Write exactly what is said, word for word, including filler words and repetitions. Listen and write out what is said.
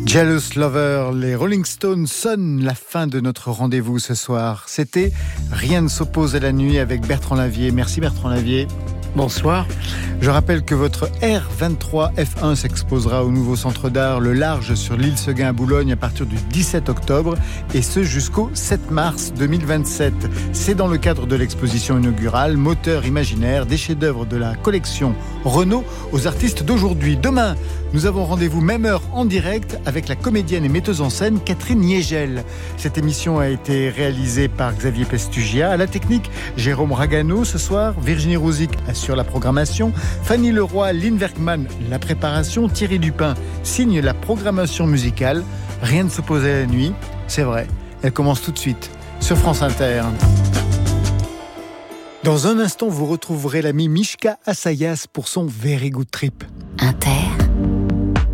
Jealous Lover, les Rolling Stones sonnent la fin de notre rendez-vous ce soir. C'était Rien ne s'oppose à la nuit avec Bertrand Lavier. Merci Bertrand Lavier. Bonsoir. Je rappelle que votre R vingt-trois F un s'exposera au nouveau centre d'art Le Large sur l'île Seguin à Boulogne à partir du dix-sept octobre et ce jusqu'au sept mars deux mille vingt-sept. C'est dans le cadre de l'exposition inaugurale Moteur imaginaire, des chefs-d'œuvre de la collection Renault aux artistes d'aujourd'hui. Demain, nous avons rendez-vous même heure en direct avec la comédienne et metteuse en scène Catherine Niégel. Cette émission a été réalisée par Xavier Pestugia. À la technique, Jérôme Ragano ce soir, Virginie Rouzic assure la programmation, Fanny Leroy, Lynn Werkman la préparation, Thierry Dupin signe la programmation musicale. Rien ne s'oppose à la nuit, c'est vrai, elle commence tout de suite sur France Inter. Dans un instant, vous retrouverez l'ami Mishka Assayas pour son Very Good Trip. Inter.